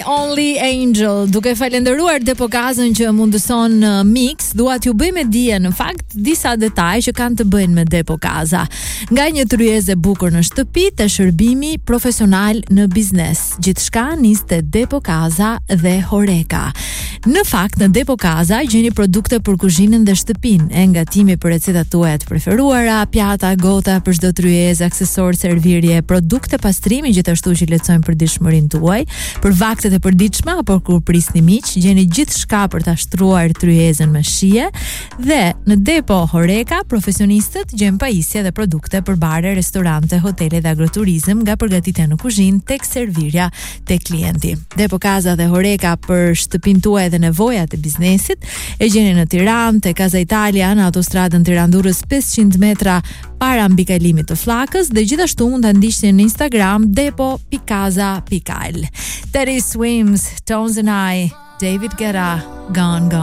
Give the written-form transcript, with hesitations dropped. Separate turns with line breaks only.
Only Angel, duke falenderuar Depokazën që mundëson mix, dua t'ju bëj me dije në fakt disa detaj që kanë të bëjnë me Depokaza. Nga një tryezë e bukur në shtëpi te shërbimi profesional në biznes, gjithçka nis te Depokaza dhe Horeca. Në fakt, në Depokaza gjeni produkte për kuzhinën dhe shtëpinë, e ngatimi për recetat tuaja të preferuara, pjata, gota për çdo tryezë, aksesorë, servirje, produkte pastrimi gjithashtu që lehtësojnë përditshmërinë tuaj, për vaktet e përditshme apo kur prisni miq, gjeni gjithçka për ta shtruar tryezën me shije. Dhe në Depo Horeca, profesionistët gjen pajisje dhe produkte për bare, restorante, hotele dhe agroturizëm, nga përgatitja në kuzhinë tek servirja tek klienti. Depokaza dhe Horeca për shtëpinë tuaj dhe nevojat e biznesit e gjeni në Tiranë, te Casa Italia, në autostradën Tiranë-Durrës 500 metra para mbi kalimit të Flakës, dhe gjithashtu mund ta ndiqni në Instagram depo.kaza.al. Teddy Swims, Tones and I, David Guetta, Gone Gone.